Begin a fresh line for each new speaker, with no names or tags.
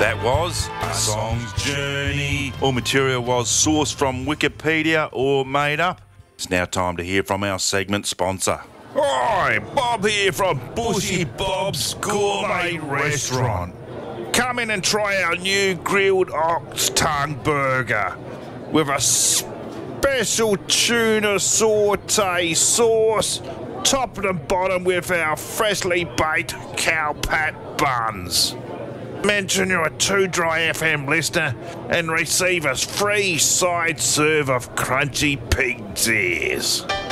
That was A Song's Journey. All material was sourced from Wikipedia or made up. It's now time to hear from our segment sponsor. Hi, Bob here from Bushy Bob's Gourmet Restaurant. Come in and try our new grilled ox tongue burger with a special tuna saute sauce, top and bottom with our freshly baked cow pat buns. Mention you're a 2 Dry FM listener and receive a free side serve of crunchy pig's ears.